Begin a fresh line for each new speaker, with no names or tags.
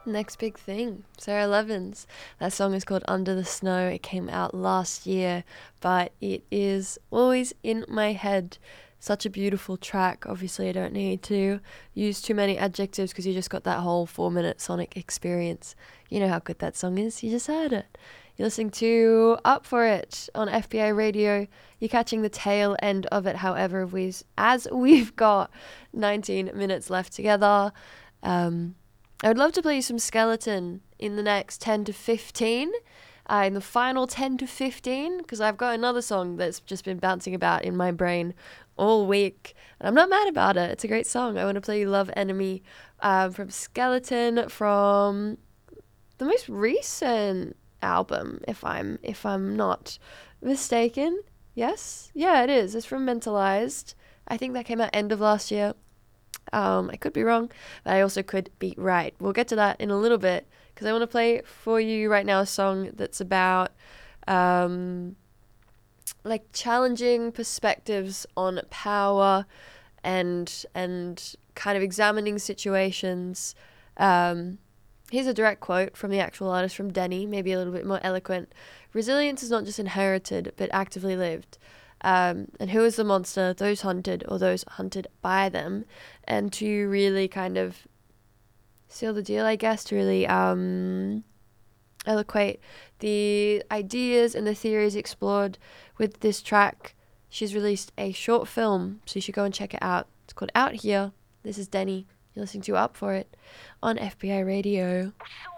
Next big thing, Sarah Levins. That song is called Under the Snow. It came out last year, but it is always in my head. Such a beautiful track. Obviously, I don't need to use too many adjectives because you just got that whole 4-minute sonic experience. You know how good that song is. You just heard it. You're listening to Up For It on FBA Radio. You're catching the tail end of it, however, as we've got 19 minutes left together. I would love to play you some Skeleton in the next 10 to 15, in the final 10 to 15, because I've got another song that's just been bouncing about in my brain all week, and I'm not mad about it. It's a great song. I want to play you Love Enemy from Skeleton, from the most recent album, if I'm not mistaken. Yes? Yeah, it is. It's from Mentalized. I think that came out end of last year. I could be wrong, but I also could be right. We'll get to that in a little bit, because I want to play for you right now a song that's about like challenging perspectives on power and kind of examining situations. Here's a direct quote from the actual artist, from Denny, maybe a little bit more eloquent. Resilience is not just inherited, but actively lived. And who is the monster? Those hunted or those hunted by them. And to really kind of seal the deal, I guess, to really eloquate the ideas and the theories explored with this track, she's released a short film, so you should go and check it out. It's called Out Here. This is Denny. You're listening to Up For It on FBI Radio.